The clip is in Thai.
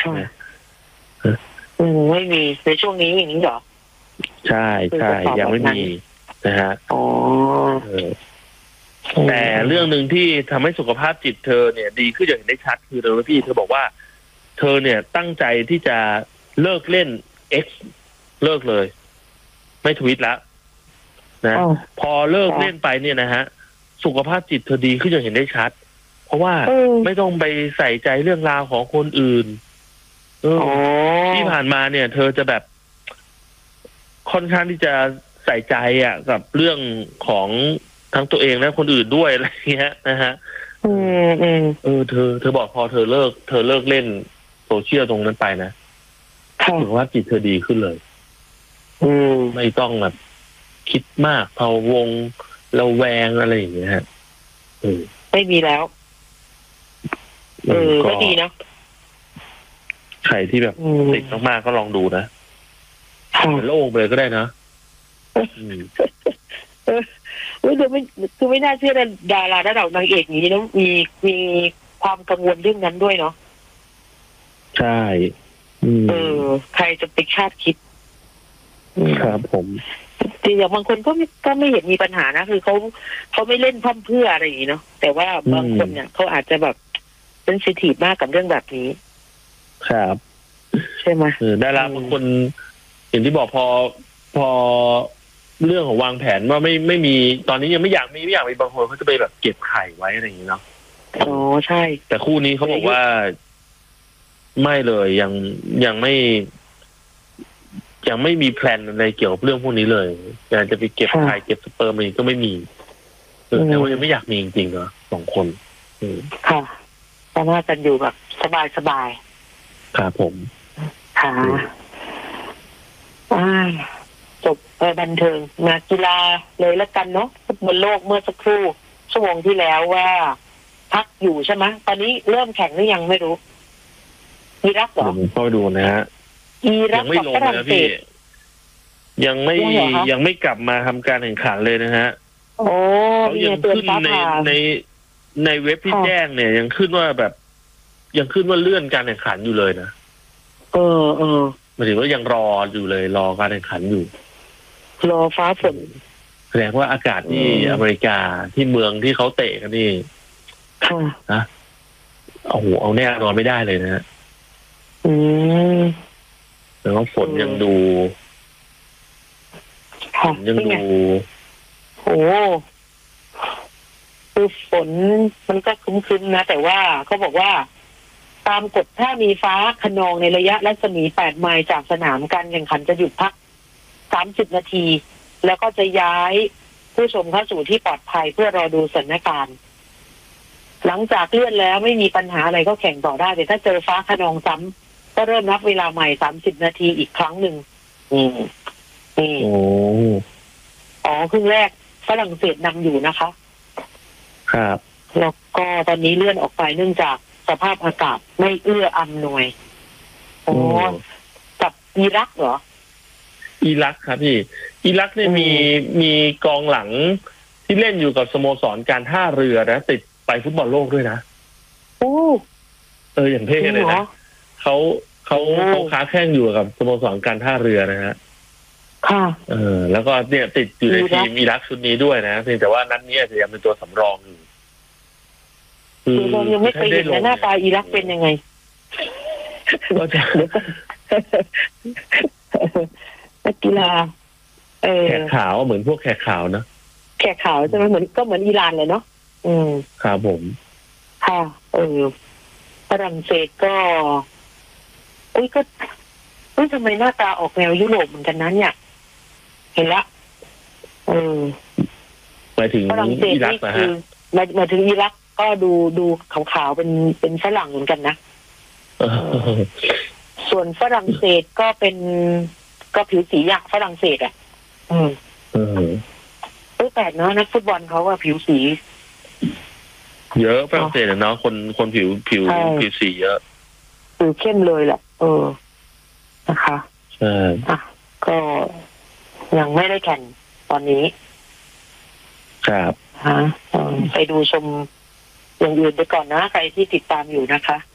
ค่ะไม่มีในช่วงนี้อย่างนี้เหรอใช่ยังไม่มีนะฮะแต่เรื่องหนึ่งที่ทำให้สุขภาพจิตเธอเนี่ยดีขึ้นอย่างเห็นได้ชัดคือเธอบอกว่าเธอเนี่ยตั้งใจที่จะเลิกเล่น X เลิกเลยไม่ทวิตแล้วนะพอเลิกเล่นไปเนี่ยนะฮะสุขภาพจิตเธอดีขึ้นอย่างเห็นได้ชัดเพราะว่าไม่ต้องไปใส่ใจเรื่องราวของคนอื่นที่ผ่านมาเนี่ยเธอจะแบบค่อนข้างที่จะใส่ใจกับเรื่องของทั้งตัวเองและคนอื่นด้วยอะไรเงี้ยนะฮะเธอบอกพอเธอเลิกเล่นโซเชียลตรงนั้นไปนะถือว่าจิตเธอดีขึ้นเลยไม่ต้องแบบคิดมากพะวงระแวงอะไรอย่างเงี้ยฮะไม่มีแล้วก็ดีนะใครที่แบบติดมากๆก็ลองดูนะโล่งไปเลยก็ได้นะคือไม่น่าเชื่อดาราระดับนางเอกนี้แล้วมีความกังวลเรื่องนั้นด้วยเนาะใช่ใครจะไปคาดคิดครับผมจริงอย่างบางคนก็ไม่เห็นมีปัญหานะคือเขาไม่เล่นเพื่ออะไรอย่างนี้เนาะแต่ว่าบางคนเนี่ยเขาอาจจะแบบเซนซิทีฟมากกับเรื่องแบบนี้ครับใช่ไหมดาราบางคนอย่างที่บอกพอเรื่องของวางแผนว่าไม่มีตอนนี้ยังไม่อยากมีบางคนเขาจะไปแบบเก็บไข่ไว้อะไรอย่างนี้เนาะอ๋อใช่แต่คู่นี้เขาบอกว่าไม่เลยยังไม่มีแพลนอะไรเกี่ยวกับเรื่องพวกนี้เลยอยากจะไปเก็บไข่เก็บสเปิร์มอะไรก็ไม่มีแต่ว่ายังไม่อยากมีจริงๆเนาะ2 คนค่ะแต่ว่าจะอยู่แบบสบายครับผมค่ะจบบันเทิงมากีฬาเลยละกันเนาะฟุตบอลโลกเมื่อสักครู่ชั่วโมงที่แล้วว่าพักอยู่ใช่ไหมตอนนี้เริ่มแข่งหรือยังไม่รู้อิรักเหรอผมเข้าดูนะฮะยังไม่ลงนะพี่ยังไม่กลับมาทำการแข่งขันเลยนะฮะเขายังขึ้นในเว็บที่แจ้งเนี่ยยังขึ้นว่าเลื่อนการแข่งขันอยู่เลยนะหมายถึงว่ายังรออยู่เลยรอการแข่งขันอยู่รอฟ้าฝนแสดงว่าอากาศที่อเมริกาที่เมืองที่เขาเตะกันนี่นะเอาแน่นอนไม่ได้เลยนะแต่ว่าฝนยังดูคือฝนมันก็ครึ้มๆนะแต่ว่าเขาบอกว่าตามกฎถ้ามีฟ้าคะนองในระยะรัศมี8 ไมล์จากสนามการแข่งขันจะหยุดพัก30 นาทีแล้วก็จะย้ายผู้ชมเข้าสู่ที่ปลอดภัยเพื่อรอดูสถานการณ์หลังจากเลื่อนแล้วไม่มีปัญหาอะไรก็แข่งต่อได้แต่ถ้าเจอฟ้าคะนองซ้ำก็เริ่มนับเวลาใหม่30 นาทีอีกครั้งหนึ่งครึ่งแรกฝรั่งเศสนำอยู่นะคะครับแล้วก็ตอนนี้เลื่อนออกไปเนื่องจากสภาพอากาศไม่เอื้ออำนวยกับอิรักเหรออิรักครับพี่อิรักเนี่ยมีกองหลังที่เล่นอยู่กับสโมสรการท่าเรือนะติดไปฟุตบอลโลกด้วยนะอย่างเท่เลยนะเขาค้าแข่งอยู่กับสโมสรการท่าเรือนะฮะค่ะแล้วก็เนี่ยติดอยู่ในทีมอิรักชุดนี้ด้วยนะเพียงแต่ว่านัดนี้อาจจะยังเป็นตัวสำรองอยู่เรายังไม่เคยเห็นหน้าตาอิรักเป็นยังไงนักกีฬาแขกขาวเหมือนพวกแขกขาวนะแขกขาวใช่ไหมเหมือนอิหร่านเลยเนาะครับผมค่ะฝรั่งเศสก็ทำไมหน้าตาออกแนวยุโรปเหมือนกันนั้นเนี่ยเห็นละหมายถึงอิรักนะฮะหมายถึงอิรักก็ดูขาวๆเป็นฝรั่งเหมือนกันนะส่วนฝรั่งเศสก็ผิวสีอย่างฝรั่งเศสแปลกเนาะนักฟุตบอลเขาว่าผิวสีเยอะฝรั่งเศสเนาะคนผิวสีเยอะผิวเข้มเลยแหละนะคะใช่ก็ยังไม่ได้แข่งตอนนี้ครับไปดูชมอย่างอื่นไปก่อนนะใครที่ติดตามอยู่นะคะ